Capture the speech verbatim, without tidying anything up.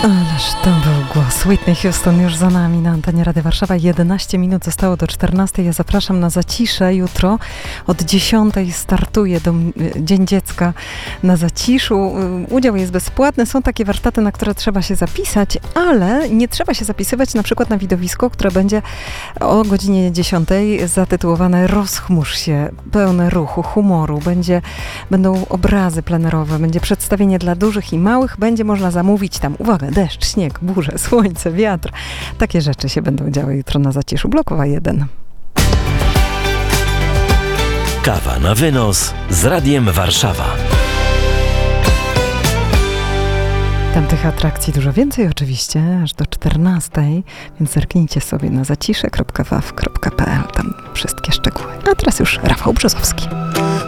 Ależ to był głos. Whitney Houston już za nami na antenie Rady Warszawa. jedenaście minut zostało do czternastej. Ja zapraszam na Zacisze. Jutro od dziesiątej startuje dom, Dzień Dziecka na Zaciszu. Udział jest bezpłatny. Są takie warsztaty, na które trzeba się zapisać, ale nie trzeba się zapisywać na przykład na widowisko, które będzie o godzinie dziesiątej zatytułowane Rozchmurz się, pełne ruchu, humoru. Będzie, będą obrazy plenerowe, będzie przedstawienie dla dużych i małych. Będzie można zamówić tam, uwaga, deszcz, śnieg, burze, słońce, wiatr. Takie rzeczy się będą działy jutro na Zaciszu. Blokowa jeden. Kawa na wynos z Radiem Warszawa. Tam tych atrakcji dużo więcej oczywiście, aż do czternastej, więc zerknijcie sobie na zacisze kropka waw kropka pe el. Tam wszystkie szczegóły. A teraz już Rafał Brzozowski.